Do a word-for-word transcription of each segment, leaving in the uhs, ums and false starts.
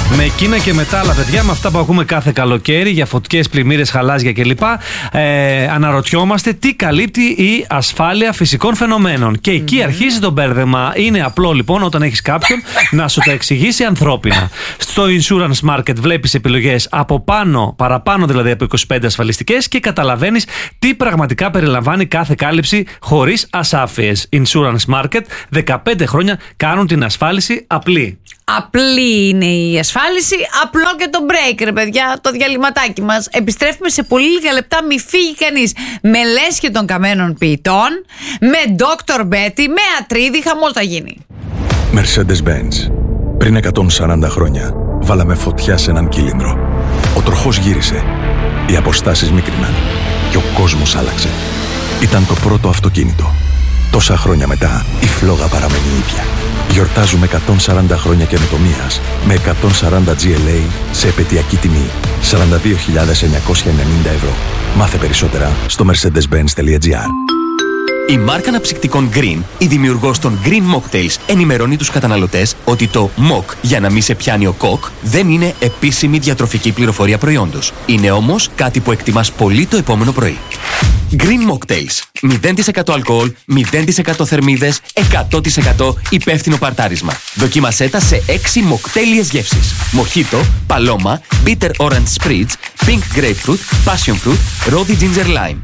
Με εκείνα και μετά άλλα, παιδιά, με αυτά που ακούμε κάθε καλοκαίρι για φωτιές, πλημμύρες, χαλάζια κλπ. Ε, αναρωτιόμαστε τι καλύπτει η ασφάλεια φυσικών φαινομένων. Και εκεί mm-hmm. αρχίζει το μπέρδεμα. Είναι απλό λοιπόν όταν έχεις κάποιον να σου τα εξηγήσει ανθρώπινα. Στο Insurance Market βλέπεις επιλογές από πάνω, παραπάνω δηλαδή από είκοσι πέντε ασφαλιστικές και καταλαβαίνεις τι πραγματικά περιλαμβάνει κάθε κάλυψη χωρίς ασάφειες. Insurance Market, δεκαπέντε χρόνια κάνουν την ασφάλιση απλή. Απλή είναι η ασφάλιση, απλό και το break, ρε παιδιά, το διαλυματάκι μας. Επιστρέφουμε σε πολύ λίγα λεπτά, μη φύγει κανείς. Με λέσχη των καμένων ποιητών, με ντόκτορ Μπέτι, με Ατρίδη, χαμός θα γίνει. Mercedes-Benz. Πριν εκατόν σαράντα χρόνια, βάλαμε φωτιά σε έναν κύλινδρο. Ο τροχός γύρισε, οι αποστάσεις μίκριναν και ο κόσμος άλλαξε. Ήταν το πρώτο αυτοκίνητο. Τόσα χρόνια μετά, η φλόγα παραμένει ίδια. Γιορτάζουμε εκατόν σαράντα χρόνια καινοτομίας με εκατόν σαράντα τζι ελ έι σε επαιτειακή τιμή σαράντα δύο χιλιάδες εννιακόσια ενενήντα ευρώ. Μάθε περισσότερα στο mercedes benz τελεία gr. Η μάρκα αναψυκτικών Green, η δημιουργός των Green Mocktails, ενημερώνει τους καταναλωτές ότι το Mock, για να μην σε πιάνει ο κοκ, δεν είναι επίσημη διατροφική πληροφορία προϊόντος. Είναι όμως κάτι που εκτιμάς πολύ το επόμενο πρωί. Green Mocktails. μηδέν τοις εκατό αλκοόλ, μηδέν τοις εκατό θερμίδες, εκατό τοις εκατό υπεύθυνο παρτάρισμα. Δοκίμασέ τα σε έξι μοκτέλιες γεύσεις. Μοχίτο, παλώμα, bitter orange spritz, pink grapefruit, passion fruit, rosy ginger lime.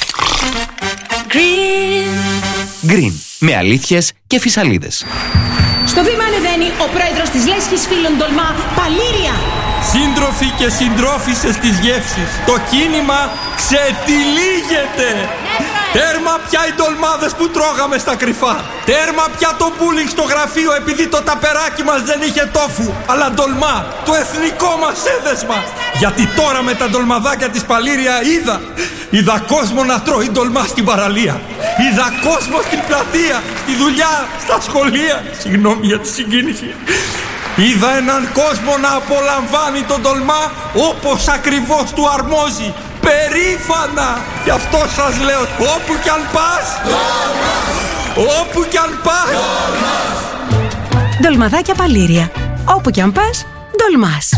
Green. Green. Με αλήθειες και φυσαλίδες. Στο βήμα ανεβαίνει ο πρόεδρος της Λέσχης Φίλων Τολμά, Παλήρια. Σύντροφοι και συντρόφισσες της γεύσης, το κίνημα ξετυλίγεται. Τέρμα πια οι ντολμάδες που τρώγαμε στα κρυφά. Τέρμα πια το μπούλινγκ στο γραφείο επειδή το ταπεράκι μας δεν είχε τόφου. Αλλά ντολμά, το εθνικό μας έδεσμα. Γιατί τώρα με τα ντολμαδάκια της Παλήρια είδα. Είδα κόσμο να τρώει ντολμά στην παραλία. Είδα κόσμο στην πλατεία, στη δουλειά, στα σχολεία. Συγγνώμη για τη συγκίνηση. Είδα έναν κόσμο να απολαμβάνει τον ντολμά όπως ακριβώς του αρμόζει. Περήφανα! Γι' αυτό σας λέω, όπου κι αν πας, ντολμάς! Όπου κι αν πας, ντολμάς! Ντολμαδάκια Παλήρια. Όπου κι αν πας, ντολμάς.